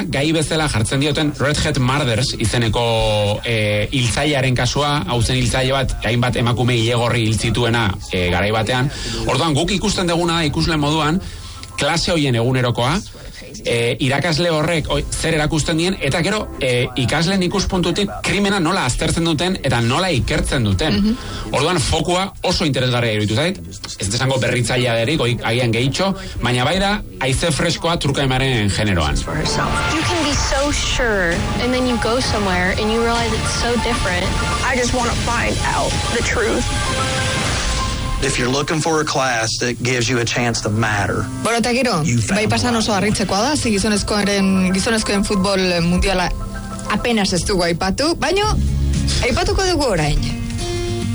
da, gai bezala jartzen dioten Red Hat Murders izeneko hiltzailearen kasua, hau zen hiltzaile bat, hainbat emakume ilegorri hiltzituena garai batean. Orduan guk ikusten duguna da ikusle moduan, klase hoien egunerokoa, irakasle horrek zer erakusten dien, eta gero ikasleen ikuspuntutik krimena nola aztertzen duten eta nola ikertzen duten. Orduan fokua oso interesgarria iruditu zait, ez desango berritzailea derik, agian gehitxo, baina bai da haize freskoa trukaimaren generoan. You can be so sure and then you go somewhere and you realize it's so different. I just want to find out the truth. If you're looking for a class that gives you a chance to matter. Bueno, eta gero, bai pasan oso harritzekoa da, gizonezkoen futbol mundiala apenas ez dugu aipatu, baino aipatuko dugu orain.